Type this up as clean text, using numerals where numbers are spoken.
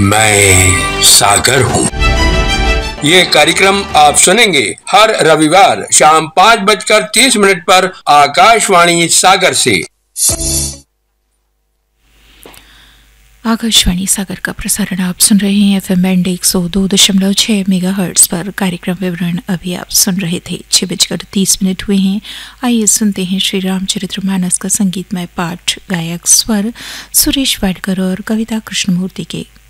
मैं सागर हूँ। ये कार्यक्रम आप सुनेंगे हर रविवार शाम 5:30 पर आकाशवाणी सागर से। आकाशवाणी सागर का प्रसारण आप सुन रहे हैं FM बैंड 102.6 मेगाहर्ट्ज पर। कार्यक्रम विवरण अभी आप सुन रहे थे। 6:30 हुए हैं। आइए सुनते हैं श्री रामचरितमानस का संगीतमय पाठ। गायक स्वर सुरेश वाडकर और कविता कृष्णमूर्ति के।